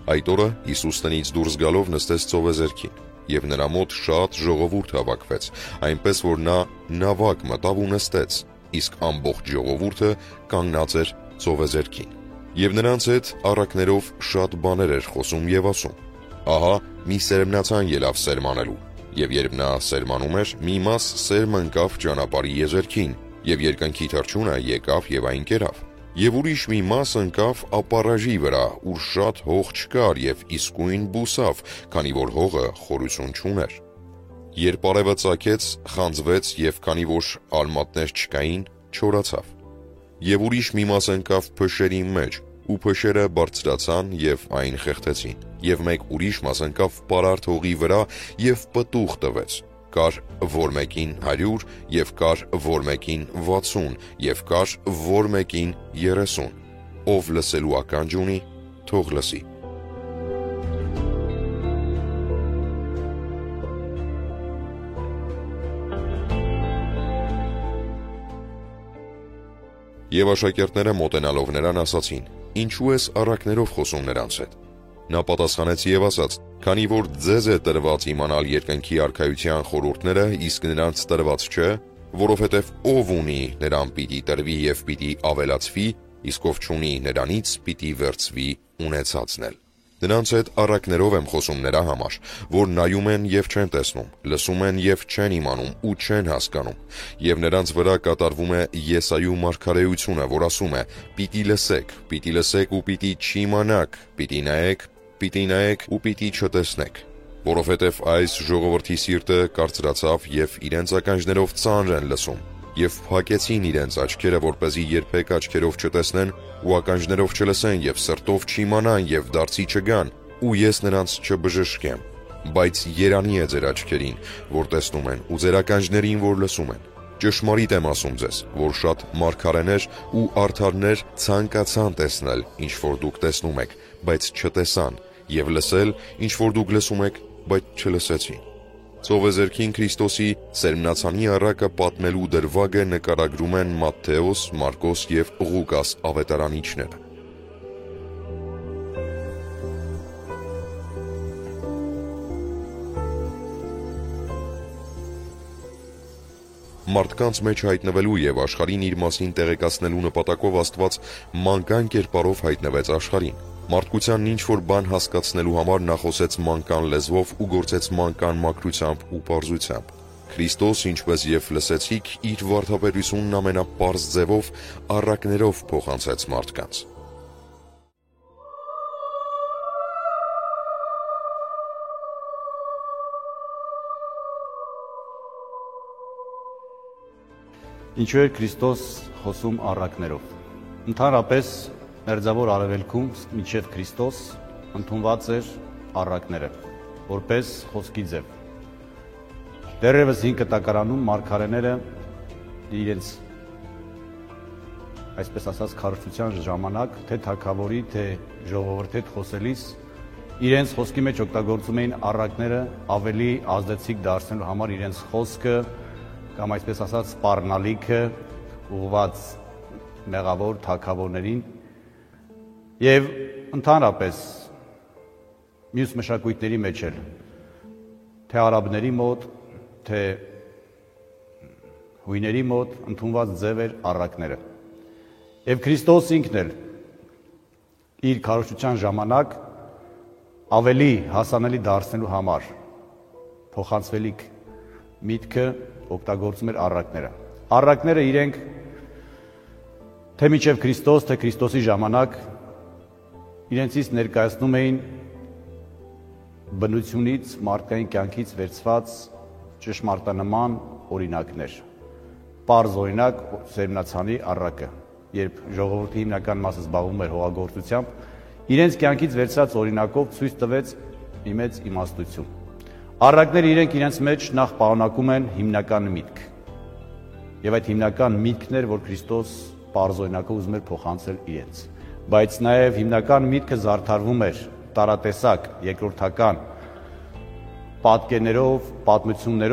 Այդ օրը Հիսուս տնից դուրս գալով նստեց ծովեզերքին, եւ նրա մոտ շատ ժողովուրդ հավաքվեց, այնպես որ նա նավակ մտավ ու նստեց, իսկ ամբողջ ժողովուրդը կանգնած էր ծովեզերքին։ Եվ նրանց հետ առակներով շատ բաներ էր խոսում եւ ասում. «Ահա մի սերմնացան ելավ սերմանելու, եւ երբ նա սերմանում էր, մի մաս սերմ ընկավ ճանապարհի եզերքին, եւ երկնքի թռչունը եկավ եւ այն կերավ։ Եվ ուրիշ մի մաս ընկավ ապառաժի վրա, ուր շատ հող չկար եւ իսկույն բուսավ, քանի որ հողը խորություն չուներ։ Երբ արևը ծագեց, խանձվեց եւ քանի որ արմատներ չկային, չորացավ։ Եվ ուրիշ մի մաս ընկավ փշերի մեջ, ու փշերը բարձրացան եւ այն խեղդեցին, եւ մեկ ուրիշ մաս ընկավ պարարտ հողի վրա եւ պտուղ տվեց, կար որ մեկին 100 եւ կար որ մեկին 60 եւ կար որ մեկին 30, ով լսելու ականջ ունի, թող լսի»։ Եվ աշակերտները մոտենալով նրան ասացին. «Ինչու ես առակներով խոսում նրանց հետ»։ Նա պատասխանեց եւ ասաց. «Քանի որ ձեզ է տրված իմանալ երկնքի արքայության խորհուրդները, իսկ նրանց տրված չէ, որովհետեւ ով ունի, նրան պիտի տրվի եւ պիտի ավելացվի, իսկ ով չունի, նրանից պիտի վերցվի ունեցածն էլ»։ Նրանց հետ առակներով եմ խոսում նրա համար, որ նայում են եւ չեն տեսնում, լսում են եւ չեն իմանում ու չեն հասկանում։ Եվ նրանց վրա կատարվում է Եսայու մարգարեությունը, որ ասում է. «Պիտի լսեք ու պիտի չիմանաք, պիտի նայեք ու պիտի չտեսնեք, որովհետեւ այս ժողովրդի սիրտը կարծրացավ եւ իրենց ականջներով ծանր են լսում, եւ փակեցին իրենց աչքերը, որպեսզի երբեք աչքերով չտեսնեն ու ականջներով չլսեն եւ սրտով չիմանան եւ դարձի չգան, ու ես նրանց չբժշկեմ։ Բայց երանի է ձեր աչքերին, որ տեսնում են, ու ձեր ականջներին, որ լսում են։ Ճշմարիտ եմ ասում ձեզ, որ շատ մարգարեներ ու արդարներ ցանկացան տեսնել, ինչ որ դուք տեսնում եք, բայց չտեսան, եւ լսել, ինչ որ դուք լսում եք, բայց չլսեցին»։ Ծովեզերքին Քրիստոսի սերմնացանի առակը պատմելու դրվագը նկարագրում են Մատթեոս, Մարկոս եւ Ղուկաս ավետարանիչները։ Մարդկանց մեջ հայտնվելու եւ աշխարհին իր մասին տեղեկացնելու նպատակով Աստված մանկան կերպարով հայտնվեց աշխարհին։ Մարդկությանն ինչ-որ բան հասկացնելու համար նա խոսեց մանկան լեզվով ու գործեց մանկան մաքրությամբ ու պարզությամբ։ Քրիստոս, ինչպես եւ լսեցիք, իր վարդապետությունն ամենապարզ ձևով առակներով փոխանցեց մարդկանց։ Ինչու էր Քրիստոս խոսում առակներով։ Ընդհանրապես Մերձավոր Արևելքում մինչև Քրիստոս ընդունված էր առակները, որպես խոսքի ձև։ Դեռևս 5 կտակարանում մարգարեները իրենց, այսպես ասած, քարոզչության ժամանակ, թե թագավորի, թե ժողովրդի հետ խոսելիս, իրենց խոսքի մեջ օգտագործում էին առակները ավելի ազդեցիկ դարձնելու համար իրենց խոսքը կամ այսպես ասած սպառնալիքը ուղղված մեղավոր թագավորներին եւ ընդհանրապես մյուս մշակույթների մեջ էլ թե արաբների մոտ, թե հույների մոտ ընդունված ձև էր առակները։ Եվ Քրիստոս ինքն էլ իր քարոզչության ժամանակ ավելի հասանելի դարձնելու համար փոխանցվելիք միտքը օգտագործում էր առակները։ Առակները իրենք թե մինչև Քրիստոս, թե Քրիստոսի ժամանակ իրենցից ներկայացնում էին բնությունից, մարդկային կյանքից վերցված ճշմարտանման օրինակներ։ Պարզ օրինակ սերմնացանի առակը, երբ ժողովրդի հիմնական մասը զբաղվում էր հողագործությամբ, իրենց կյանքից վերցած օրինակով ցույց տվեց մի մեծ իմաստություն։ Առակները իրենց մեջ նախ պարունակում են հիմնական միտք։ Եվ այդ հիմնական միտքն էր, որ Քրիստոս պարզ օրինակով ուզում էր փոխանցել իրենց։ Բայց նաև հիմնական միտքը զարդարվում էր տարատեսակ, երկրորդական պատկերներով, պատմություններով